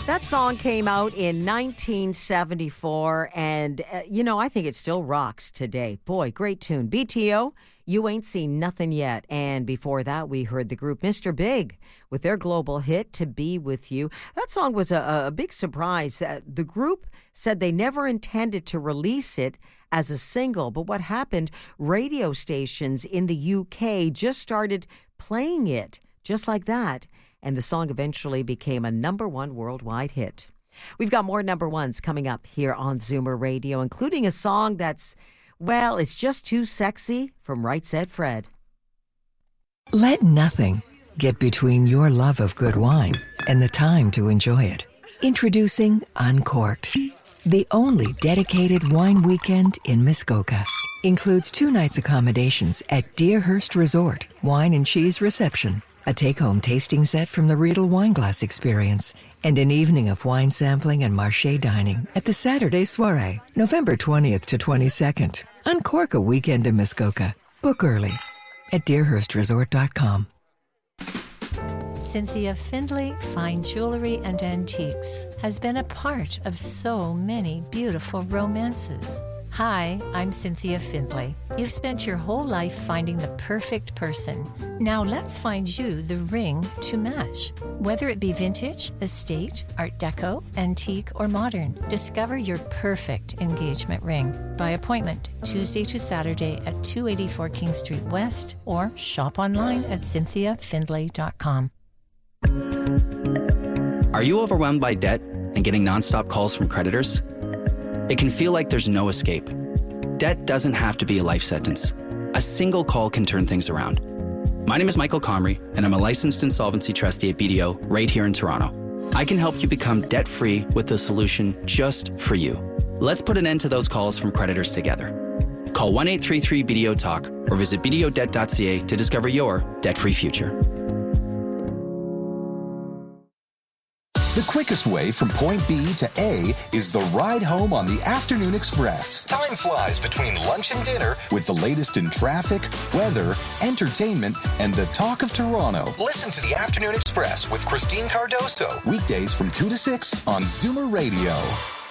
That song came out in 1974, and, I think it still rocks today. Boy, great tune. BTO, You Ain't Seen Nothing Yet. And before that, we heard the group Mr. Big with their global hit, To Be With You. That song was a big surprise. The group said they never intended to release it as a single, but what happened, radio stations in the UK just started playing it, just like that. And the song eventually became a #1 worldwide hit. We've got more number ones coming up here on Zoomer Radio, including a song that's, well, it's just too sexy from Right Said Fred. Let nothing get between your love of good wine and the time to enjoy it. Introducing Uncorked, the only dedicated wine weekend in Muskoka. Includes 2 nights accommodations at Deerhurst Resort, wine and cheese reception, a take-home tasting set from the Riedel Wineglass Experience, and an evening of wine sampling and marché dining at the Saturday Soirée, November 20th to 22nd. Uncork a weekend in Muskoka. Book early at deerhurstresort.com. Cynthia Findlay Fine Jewelry and Antiques has been a part of so many beautiful romances. Hi, I'm Cynthia Findlay. You've spent your whole life finding the perfect person. Now let's find you the ring to match. Whether it be vintage, estate, art deco, antique, or modern, discover your perfect engagement ring by appointment Tuesday to Saturday at 284 King Street West or shop online at cynthiafindlay.com. Are you overwhelmed by debt and getting nonstop calls from creditors? It can feel like there's no escape. Debt doesn't have to be a life sentence. A single call can turn things around. My name is Michael Comrie, and I'm a licensed insolvency trustee at BDO right here in Toronto. I can help you become debt-free with a solution just for you. Let's put an end to those calls from creditors together. Call 1-833-BDO-TALK or visit bdodebt.ca to discover your debt-free future. The quickest way from point B to A is the ride home on the Afternoon Express. Time flies between lunch and dinner with the latest in traffic, weather, entertainment, and the talk of Toronto. Listen to the Afternoon Express with Christine Cardoso. Weekdays from 2 to 6 on Zoomer Radio.